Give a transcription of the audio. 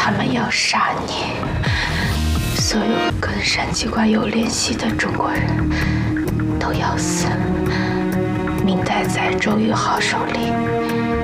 他们要杀你。所有跟山机关有联系的中国人都要死，命带在周玉豪手里。